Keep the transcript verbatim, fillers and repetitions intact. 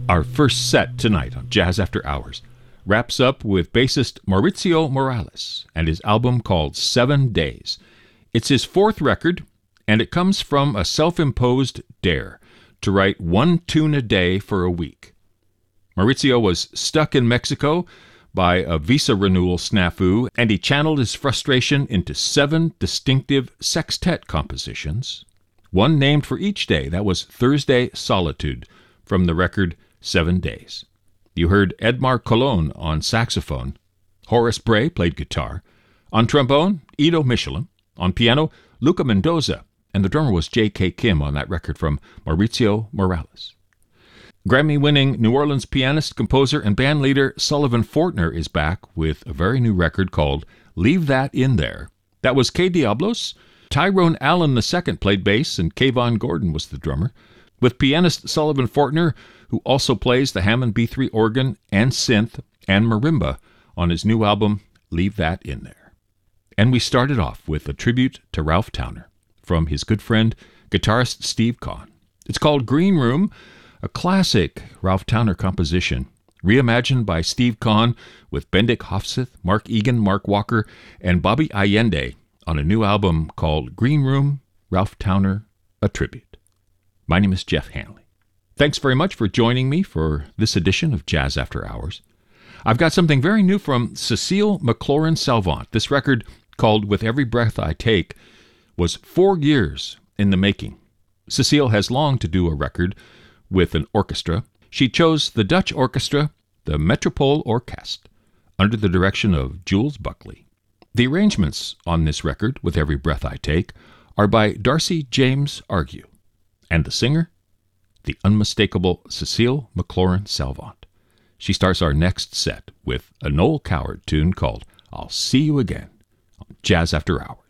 Our first set tonight on Jazz After Hours wraps up with bassist Maurizio Morales and his album called Seven Days. It's his fourth record, and it comes from a self-imposed dare to write one tune a day for a week. Maurizio was stuck in Mexico by a visa renewal snafu, and he channeled his frustration into seven distinctive sextet compositions, one named for each day. That was Thursday Solitude from the record Seven Days. You heard Edmar Colon on saxophone. Horace Bray played guitar. On trombone, Ido Michelin. On piano, Luca Mendoza. And the drummer was J K. Kim on that record from Maurizio Morales. Grammy-winning New Orleans pianist, composer, and bandleader Sullivan Fortner is back with a very new record called Leave That In There. That was K. Diablos. Tyrone Allen the Second played bass, and Kayvon Gordon was the drummer, with pianist Sullivan Fortner, who also plays the Hammond B three organ and synth and marimba on his new album, Leave That In There. And we started off with a tribute to Ralph Towner from his good friend, guitarist Steve Kahn. It's called Green Room, a classic Ralph Towner composition, reimagined by Steve Kahn with Bendik Hofseth, Mark Egan, Mark Walker, and Bobby Allende on a new album called Green Room, Ralph Towner, A Tribute. My name is Jeff Hanley. Thanks very much for joining me for this edition of Jazz After Hours. I've got something very new from Cecile McLaurin-Salvant. This record, called With Every Breath I Take, was four years in the making. Cecile has longed to do a record with an orchestra. She chose the Dutch orchestra, the Metropole Orkest, under the direction of Jules Buckley. The arrangements on this record, With Every Breath I Take, are by Darcy James Argue, and the singer, the unmistakable Cecile McLaurin-Salvant. She starts our next set with a Noel Coward tune called I'll See You Again on Jazz After Hours.